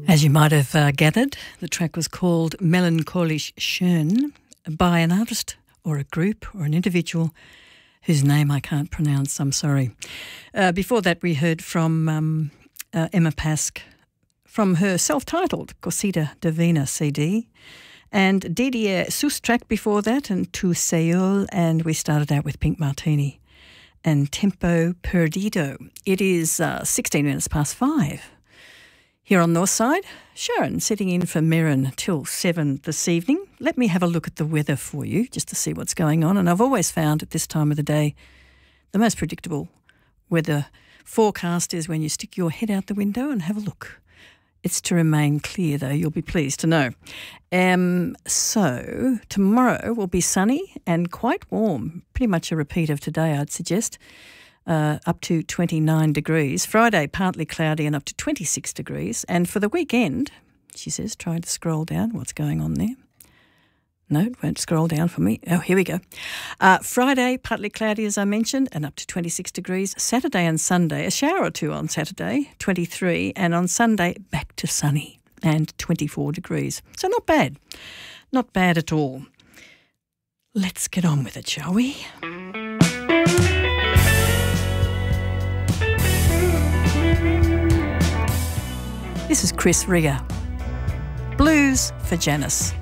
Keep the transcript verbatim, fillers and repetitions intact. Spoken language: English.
As you might have uh, gathered, the track was called Melancholisch Schön by an artist or a group or an individual whose name I can't pronounce, I'm sorry. Uh, before that we heard from um, uh, Emma Pask from her self-titled Cosita Divina C D, and Didier Soustrack before that, and Tu Seul, and we started out with Pink Martini and Tempo Perdido. It is uh, sixteen minutes past five. Here on Northside, Sharon sitting in for Merrin till seven this evening. Let me have a look at the weather for you just to see what's going on. And I've always found at this time of the day the most predictable weather forecast is when you stick your head out the window and have a look. It's to remain clear, though, you'll be pleased to know. Um, so tomorrow will be sunny and quite warm, pretty much a repeat of today, I'd suggest. Uh, up to twenty-nine degrees. Friday, partly cloudy and up to twenty-six degrees. And for the weekend, she says, trying to scroll down. What's going on there? No, it won't scroll down for me. Oh, here we go. Uh, Friday, partly cloudy, as I mentioned, and up to twenty-six degrees. Saturday and Sunday, a shower or two on Saturday, twenty-three. And on Sunday, back to sunny and twenty-four degrees. So not bad. Not bad at all. Let's get on with it, shall we? This is Chris Rea. Blues for Janice.